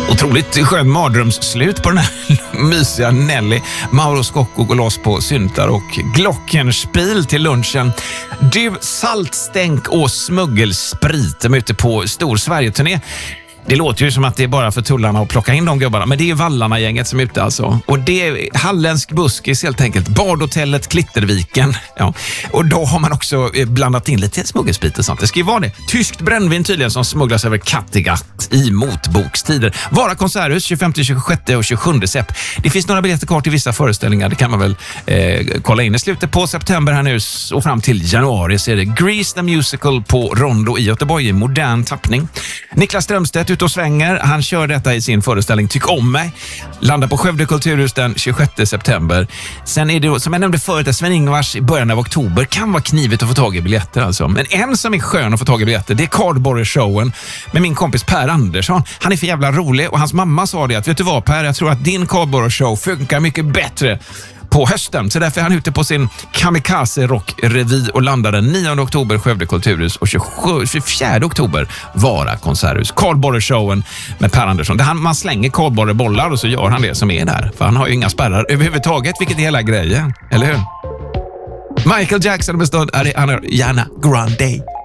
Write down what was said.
Otroligt skön mardrömsslut på den här mysiga Nelly. Mauro Scocco går loss på syntar och glockenspiel till lunchen. Du, saltstänk och smuggelsprit. De är ute på stor Sverige-turné. Det låter ju som att det är bara för tullarna att plocka in de gubbarna. Men det är ju Vallarna-gänget som är ute alltså. Och det är halländsk buskis helt enkelt. Badhotellet Klitterviken. Ja. Och då har man också blandat in lite smuggelsprit och sånt. Det ska ju vara det. Tyskt brännvin tydligen som smugglas över Kattegatt i motbokstider. Vara konserthus 25, 26 och 27 sepp. Det finns några biljetter kvar till vissa föreställningar. Det kan man väl kolla in. I slutet på september här nu och fram till januari så är det Grease the Musical på Rondo i Göteborg i modern tappning. Niklas Strömstedt ut och svänger. Han kör detta i sin föreställning Tyck om mig. Landar på Skövde kulturhus den 26 september. Sen är det, som jag nämnde förut, Sven-Ingvars i början av oktober. Kan vara knivigt att få tag i biljetter alltså. Men en som är skön att få tag i biljetter, det är Cardborre-showen med min kompis Per Andersson. Han är för jävla rolig och hans mamma sa det att, vet du vad Per, jag tror att din Cardborre-show funkar mycket bättre på hösten. Så därför är han ute på sin Kamikaze-rock-revy och landar den 9 oktober Skövde kulturhus och 24 oktober Vara konserthus. Cardborre-showen med Per Andersson. Där man slänger cardborre-bollar och så gör han det som är där. För han har ju inga spärrar överhuvudtaget, vilket är hela grejen. Eller hur? Michael Jackson bestånd är Ariana Grande.